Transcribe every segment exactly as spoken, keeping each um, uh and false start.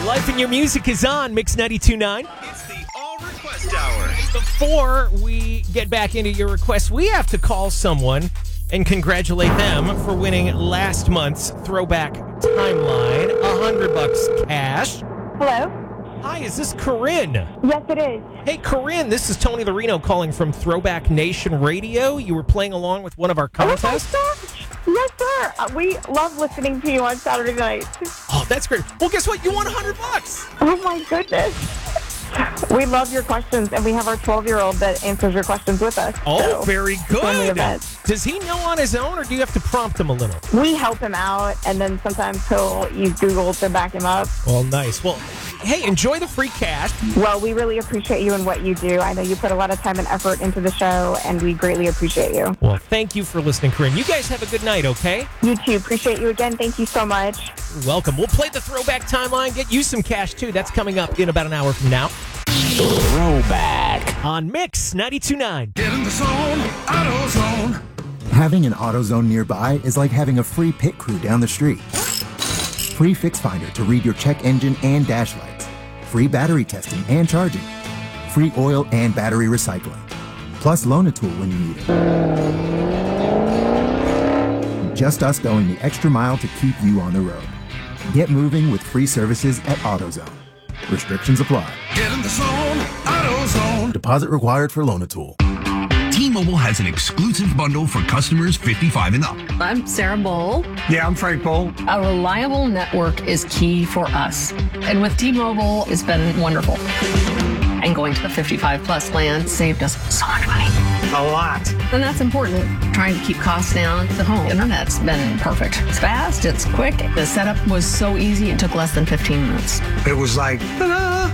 Life in Your Music is on Mix ninety-two point nine. It's the All Request Hour. Before we get back into your requests, we have to call someone and congratulate them for winning last month's Throwback Timeline. A hundred bucks cash. Hello? Hi, is this Corinne? Yes, it is. Hey, Corinne, this is Tony Larino calling from Throwback Nation Radio. You were playing along with one of our contests. Oh, my gosh. Yes, sir. Uh, we love listening to you on Saturday night. Oh, that's great. Well, guess what? You won a hundred bucks. Oh, my goodness. We love your questions, and we have our twelve-year-old that answers your questions with us. Oh, so, very family good. event. Does he know on his own, or do you have to prompt him a little? We help him out, and then sometimes he'll use Google to back him up. Well, nice. Well, hey, enjoy the free cash. Well, we really appreciate you and what you do. I know you put a lot of time and effort into the show, and we greatly appreciate you. Well, thank you for listening, Corinne. You guys have a good night, okay? You too. Appreciate you again. Thank you so much. You're welcome. We'll play the Throwback Timeline. Get you some cash, too. That's coming up in about an hour from now. Throwback on Mix ninety-two point nine. Get in the zone, AutoZone. Having an AutoZone nearby is like having a free pit crew down the street. Free Fix Finder to read your check engine and dash lights. Free battery testing and charging. Free oil and battery recycling. Plus Loan-A-Tool when you need it. Just us going the extra mile to keep you on the road. Get moving with free services at AutoZone. Restrictions apply. Get in the zone, AutoZone. Deposit required for Loan-A-Tool. T-Mobile has an exclusive bundle for customers fifty-five and up. I'm Sarah Bowl. Yeah, I'm Frank Bowl. A reliable network is key for us. And with T-Mobile, it's been wonderful. And going to the fifty-five plus plan saved us so much money. A lot. And that's important. Trying to keep costs down. The home internet's been perfect. It's fast, it's quick. The setup was so easy, it took less than fifteen minutes. It was like, ta-da!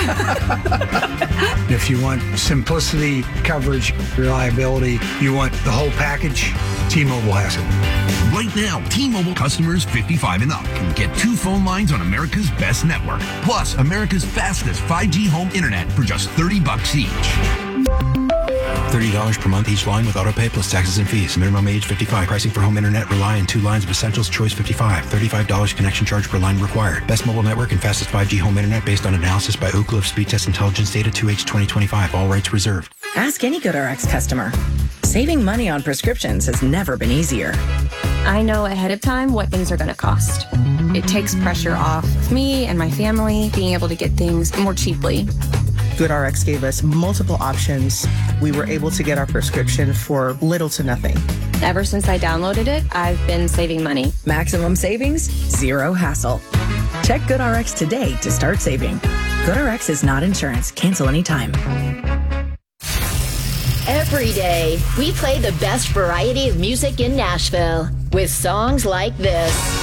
If you want simplicity, coverage, reliability, you want the whole package, T-Mobile has it. Right now, T-Mobile customers fifty-five and up can get two phone lines on America's best network, plus America's fastest five G home internet for just thirty bucks each. thirty dollars per month each line with autopay plus taxes and fees. Minimum age fifty-five. Pricing for home internet rely on two lines of Essentials Choice fifty-five. thirty-five dollars connection charge per line required. Best mobile network and fastest five G home internet based on analysis by Ookla of Speed Test Intelligence Data two H twenty twenty-five. All rights reserved. Ask any GoodRx customer. Saving money on prescriptions has never been easier. I know ahead of time what things are going to cost. It takes pressure off of me and my family being able to get things more cheaply. GoodRx gave us multiple options. We were able to get our prescription for little to nothing. Ever since I downloaded it, I've been saving money. Maximum savings, zero hassle. Check GoodRx today to start saving. GoodRx is not insurance. Cancel anytime. Every day, we play the best variety of music in Nashville with songs like this.